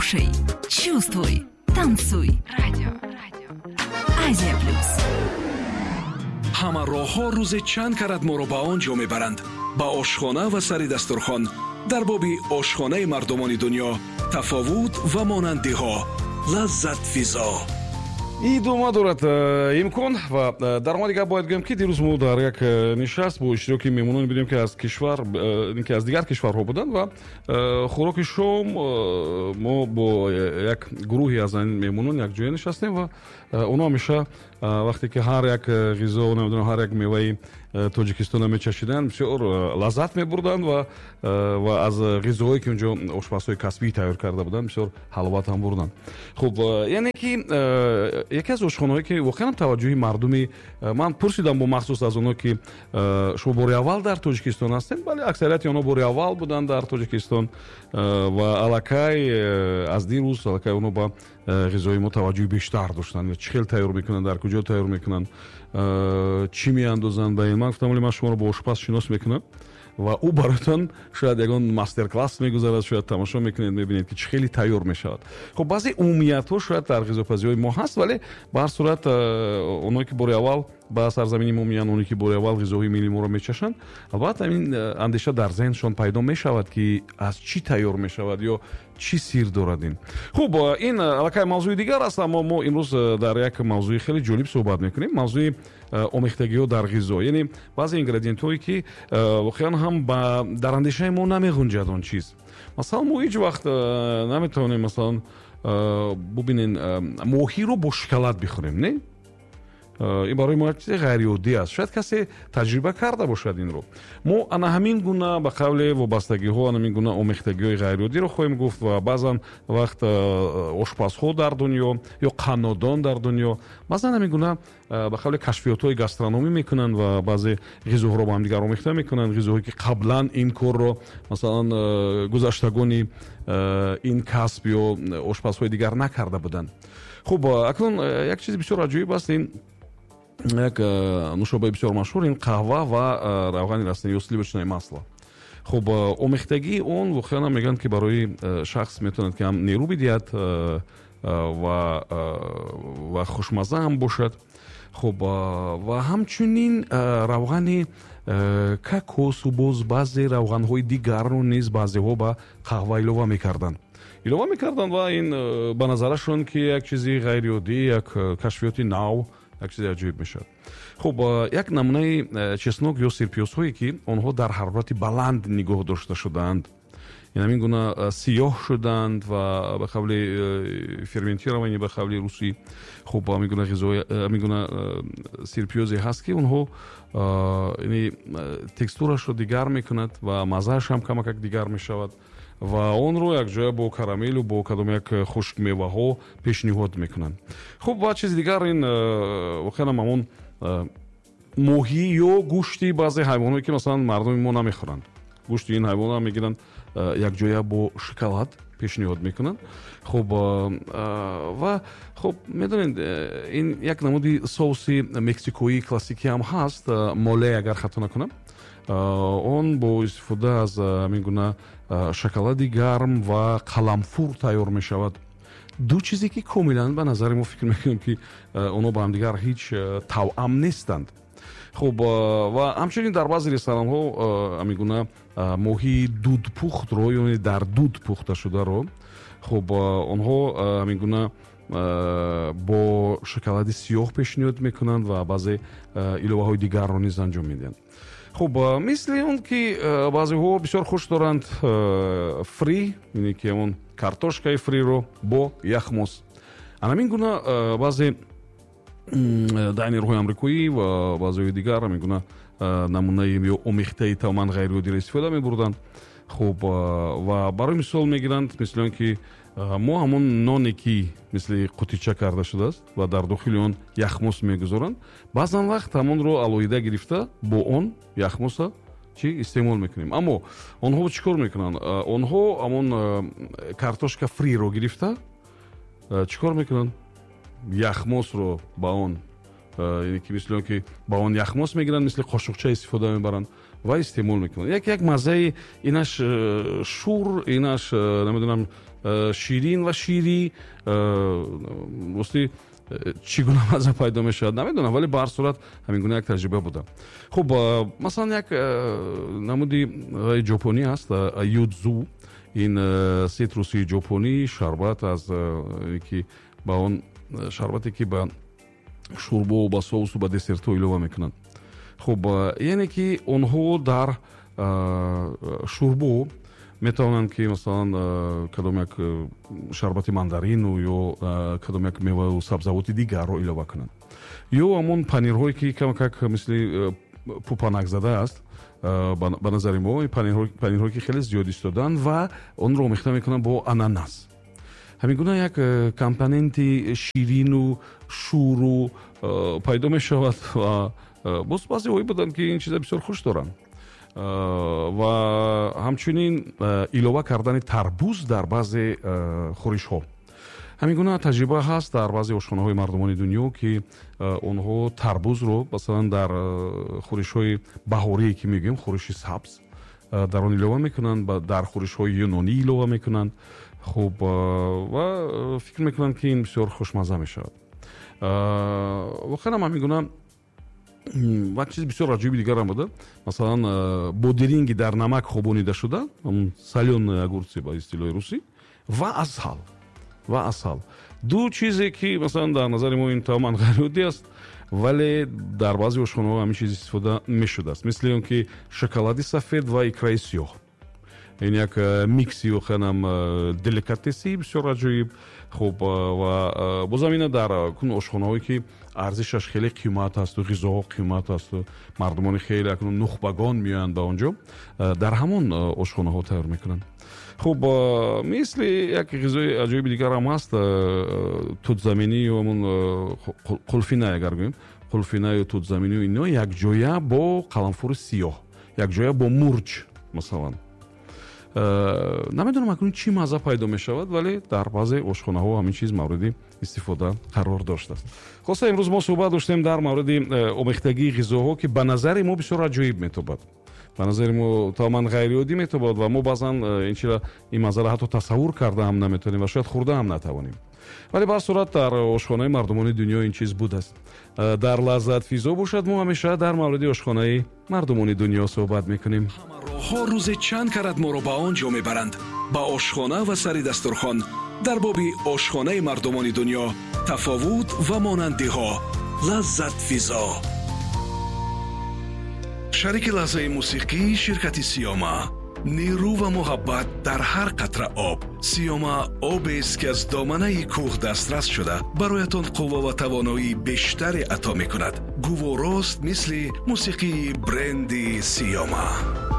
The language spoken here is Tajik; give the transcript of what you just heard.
Слушай, чувствуй, танцуй. Радио. Азия Плюс. ҳама роҳҳо рӯзе чанд карат моро ба он ҷо мебаранд, ба ошхона ва сари дастурхон. дар боби ошхонаи мардумони дунё тафовут ва монандиҳо, лаззат физо. идома дорад имкон ва дар ҳамаи гап бояд гӯем ки дирӯз мо дар як нишаст бо иштироки меҳмононе будем ки аз дигар кишварҳо буданд ва хӯроки шом мо бо як гурӯҳи аз ин меҳмонон якҷоя нишастем ва онҳо ҳамеша вақте ки ҳар як ғизо намедонам ҳар як меваи тоҷикистона мечашиданд бисёр лаззат мебурданд ва аз ғизоҳое ки унҷо ошпазҳои касбӣ тайёр карда буданд бисёр ҳаловат ҳам бурданд. хуб яъне ки яке аз ошхонаҳое ки воқеан таваҷҷӯҳи мардуми ман пурсидам бо махсус аз онҳо ки шумо бори аввал дар тоҷикистон ҳастед, бале аксарияти онҳо бори аввал буданд дар тоҷикистон ва аллакай аз дирӯз аллакай онҳо ба ғизои мо таваҷҷӯҳи бештар доштанд. чӣ хел тайёр мекунанд, дар куҷо тайёр мекунанд, чӣ меандозанд ба ин. ман гуфтам ман шуморо бо ошпаз шинос мекунам ва ӯ баротон шояд ягон мастер-класс мегузарад, шояд тамошо мекунед, мебинед ки чӣ хеле тайёр мешавад. хуб баъзе умумиятҳо шояд дар ғизопазиҳои мо ҳаст, вале ба ҳар сурат онҳое ки бори аввал ба сарзамини мо меянд, оне ки бори аввал ғизоҳои милли моро мечашанд, албатта ин андеша дар зеҳншон пайдо мешавад ки аз чӣ тайёр мешавад ё чӣ сир дорад ин. хуб ин аллакай мавзӯи дигар аст, аммо мо имрӯз дар як мавзӯи хеле ҷолиб суҳбат мекунем, мавзӯи омехтагиҳо дар ғизо, яъне баъзе ингредиентҳое ки воқеан ҳам дар андешаи мо намеғунҷад он чиз. масалан мо ҳеҷ вақт наметавонем масалан бубинен моҳиро бо шоколад бихӯрем, не? ин барои мо як чизи ғайриоддӣ аст. шояд касе таҷриба карда бошад инро. мо ана ҳамин гуна ба қавле вобастагиҳо, ана ҳамин гуна омехтагиҳои ғайриоддиро хоҳем гуфт ва баъзан вақт ошпазҳо дар дунё ё қаннодон дар дунё баъзан ҳамин гуна ба қавле кашфиётҳои гастрономӣ мекунанд ва баъзе ғизоҳоро ба ҳамдигар омехта мекунанд, ғизоҳое ки қаблан ин корро масалан гузаштагони ин касб ё ошпазҳои дигар накарда буданд. хуб акнун як чизи бисёр аҷоиб аст, ин як нушобаи бисёр машҳур, ин қаҳва ва равғани растанӣ ё сливочное масло. хуб омехтагии он воқеан мегӯянд ки барои шахс метавонад ки ҳам нерӯ бидиҳад ва хушмазза ҳам бошад. хуб ва ҳамчунин равғани кокосу боз баъзе равғанҳои дигарро низ баъзеҳо ба қаҳва илова мекарданд ва ин ба назарашон ки як чизи ғайриоддӣ, як кашфиёти нав, як чизи аҷоиб мешавад. хуб як намунаи чеснок ё сирпиёзҳое ки онҳо дар ҳарорати баланд нигоҳ дошта шудаанд, ин ҳамин гуна сиёҳ шуданд ва ба қавли ферментировани ба қавли русӣ. хуб ҳамин гуна сирпиёзе ҳаст ки онҳо текстурашро дигар мекунад ва маззааш ҳам камакак дигар мешавад ва онро якҷоя бо карамелу бо кадом як хушкмеваҳо пешниҳод мекунанд. хуб ва чизи дигар ин воқеан ҳамон моҳӣ ё гӯшти баъзе ҳайвонҳое ки масалан мардуми мо намехӯранд. гӯшти ин ҳайвонҳо мегиранд якҷоя бо шоколад пешниҳод мекунанд. хуб ва хуб медонед ин як намуди соуси мексикоии классикӣ ҳам ҳаст, моле агар хато накунам. он бо истифода аз ҳамин гуна шоколади гарм ва қаламфур тайёр мешавад. ду чизе ки комилан ба назари мо фикр мекунем ки онҳо ба ҳамдигар ҳеҷ тавъам нестанд. хуб ва ҳамчунин дар баъзе ресторанҳо ҳамин гуна моҳии дудпухтро ёне дар дуд пухта шударо хуб онҳо ҳамин гуна бо шоколади сиёҳ пешниҳод мекунанд ва баъзе иловаҳои дигарро низ анҷом медиҳанд. хуб мисли он ки баъзеҳо бисёр хуш доранд фри, яъне ки ҳамон картошкаи фриро бо яхмос. ҳамин гуна баъзе дайнерҳои амрикоӣ ва баъзеҳои дигар ҳамин гуна намунаи ё омехтаи тамоман ғайриоддиро истифода мебурданд. хуб ва барои мисол мегиранд мисли он ки мо ҳамон ноне ки мисли қутича карда шудааст ва дар дохили он яхмос мегузоранд, баъзан вақт ҳамонро алоҳида гирифта бо он яхмоса чӣ истеъмол мекунем. аммо онҳо чӣ кор мекунанд? онҳо ҳамон картошка фриро гирифта чӣ кор мекунанд? яхмосро ба он ки мисли он ки ба он яхмос мегиранд, мисли қошуқча истифода мебаранд ва истеъмол мекунанд. як маззаи инаш шур, инаш намедонам ширин ва шири рости чӣ гуна мазза пайдо мешавад намедонам, вале ба ҳар сурат ҳамин гуна як таҷриба буда. хуб масалан як намуди ҷопонӣ аст юдзу. ин ситруси ҷопонӣ шарбат аз ки ба он шарбате ки ба шӯрбо ба соусу ба десертҳо илова мекунанд. хуб яъне ки онҳо дар шӯрбо метавонанд ки масалан кадом як шарбати мандарину ё кадом як меваю сабзавоти дигарро илова кунанд, ё ҳамон панирҳое ки камакак мисли пупанак зада аст. ба назари мо панирҳое ки хеле зиёд истодан ва онро омехта мекунанд бо ананас. ҳамин гуна як компоненти ширину шӯру пайдо мешавад ва боз баъзеҳое буданд ки ин чиза бисёр хуш доранд. ва ҳамчунин илова кардани тарбуз дар баъзе хӯришҳо. ҳамин гуна таҷриба ҳаст дар баъзе ошхонаҳои мардумони дунё ки онҳо тарбузро масалан дар хӯришҳои баҳорие ки мегӯем хӯриши сабз дар он илова мекунанд, дар хӯришҳои юнонӣ илова мекунанд. хуб ва фикр мекунанд ки ин бисёр хушмазза мешавад. вохирам ҳамин гуна вак чизи бисёр аҷоиби дигарам буда. Масалан бодиринги дар намак хобонида шуда, салённые огурцы ба истилоҳи русӣ ва асал. ду чизе ки масалан дар назари мо ин таоман ғайриоддӣ аст, вале дар баъзе ошхонаҳо ҳамин чиз истифода мешудааст. Мисли он ки шоколади сафед ва икраи сиёҳ. ин як микси оханам деликатеси бисёр аҷоиб. хуб ва бозам ина дар ошхонаҳое ки арзишаш хеле қимат асту, ғизоҳо қимат асту, мардумони хеле акнун нухбагон меоянд ба он ҷо, дар ҳамон ошхонаҳо тайёр мекунанд. хуб мисли як ғизои аҷоиби дигар ҳам аст тутзаминӣ ё ҳамон қулфина агар гӯем, қулфина ё тутзаминӣ ино якҷоя бо қаламфури сиёҳ, якҷоя бо мурҷ масалан. намедонам акнун чӣ мазза пайдо мешавад, вале дар баъзе ошхонаҳо ҳамин чиз мавриди истифода қарор доштааст. хулоса имрӯз мо суҳбат доштем дар мавриди омехтагии ғизоҳо ки ба назари мо бисёр аҷоиб метобад, ба назари мо таоман ғайриоддӣ метобад ва мо баъзан инчира ин маззаро ҳатто тасаввур карда ҳам наметавонем ва шояд хӯрда ҳам натавонем. вале ба ҳар сурат дар ошхонаи мардумони дунё ин чиз будааст. дар лаззат физо бошад, мо ҳамеша дар мавриди ошхонаи мардумони дунё суҳбат мекунем. ҳамроҳҳо рӯзе чанд карат моро ба он ҷо мебаранд, ба ошхона ва сари дастурхон. дар боби ошхонаи мардумони дунё тафовут ва монандиҳо. лаззат физо. шарики лаҳзаи мусиқӣ ширкати сиёма. нерӯ ва муҳаббат дар ҳар қатра об. сиёма обест ки аз доманаи кӯҳ дастрас шуда бароятон қувва ва тавоноии бештаре ато мекунад. гуворост мисли мусиқии бренди сиёма.